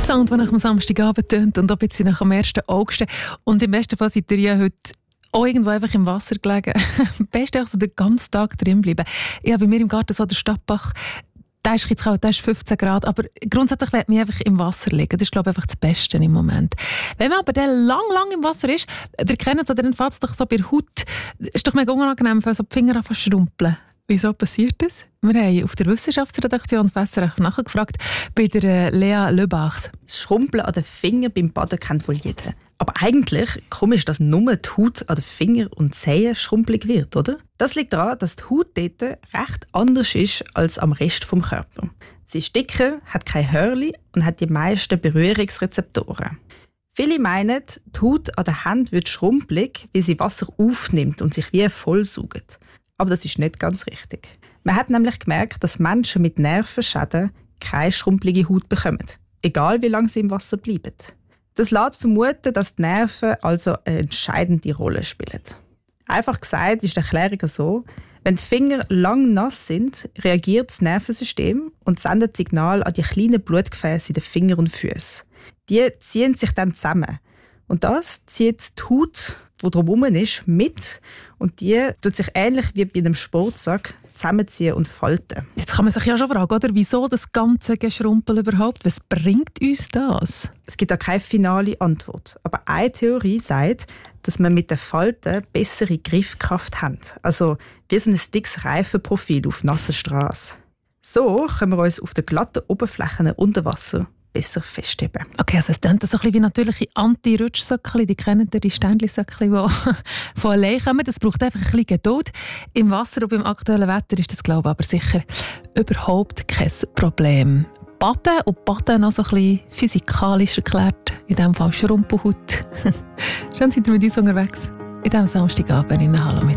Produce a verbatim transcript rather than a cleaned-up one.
Sound, der nach dem Samstagabend tönt und ob jetzt nach dem ersten August. Und im besten Fall seid ihr ja heute auch irgendwo einfach im Wasser gelegen. Am besten einfach so den ganzen Tag drin bleiben. Ich habe bei mir im Garten so den Stadtbach. Da ist jetzt kalt, da ist fünfzehn Grad, aber grundsätzlich will ich einfach im Wasser liegen. Das ist, glaube ich, einfach das Beste im Moment. Wenn man aber dann lang, lang im Wasser ist, ihr kennt es, dann fällt es doch so bei der Haut. Ist doch mega unangenehm, wenn so die Finger anfangen zu schrumpeln. Wieso passiert das? Wir haben auf der Wissenschaftsredaktion auf S R F nachgefragt bei der äh, Lea Lebachs. Das Schrumpeln an den Fingern beim Baden kennt wohl jeder. Aber eigentlich komisch, dass nur die Haut an den Fingern und Zehen schrumpelig wird, oder? Das liegt daran, dass die Haut dort recht anders ist als am Rest des Körpers. Sie ist dicker, hat kein Hörli und hat die meisten Berührungsrezeptoren. Viele meinen, die Haut an den Händen wird schrumpelig, weil sie Wasser aufnimmt und sich wie vollsaugt. Aber das ist nicht ganz richtig. Man hat nämlich gemerkt, dass Menschen mit Nervenschäden keine schrumpelige Haut bekommen, egal wie lange sie im Wasser bleiben. Das lässt vermuten, dass die Nerven also eine entscheidende Rolle spielen. Einfach gesagt ist die Erklärung so: Wenn die Finger lang nass sind, reagiert das Nervensystem und sendet Signale an die kleinen Blutgefäße in den Fingern und Füßen. Die ziehen sich dann zusammen. Und das zieht die Haut, die drumherum ist, mit. Und die tut sich ähnlich wie bei einem Sportsack zusammenziehen und falten. Jetzt kann man sich ja schon fragen, oder? Wieso das ganze Geschrumpel überhaupt? Was bringt uns das? Es gibt auch keine finale Antwort. Aber eine Theorie sagt, dass man mit den Falten bessere Griffkraft hat. Also wie so ein dickes Reifenprofil auf nasser Straße. So können wir uns auf den glatten Oberflächen unter Wasser besser festheben. Okay, also es klingt so ein bisschen wie natürliche Anti-Rutschsöckchen. Die kennen ihr, die Ständli-Söckchen, die von allein kommen. Das braucht einfach ein bisschen Geduld. Im Wasser und beim aktuellen Wetter ist das, glaube ich, aber sicher überhaupt kein Problem. Baden und Baden noch so ein bisschen physikalisch erklärt. In diesem Fall Schrumpelhaut. Schön seid ihr mit uns unterwegs. In diesem Samstagabend in Hallo mit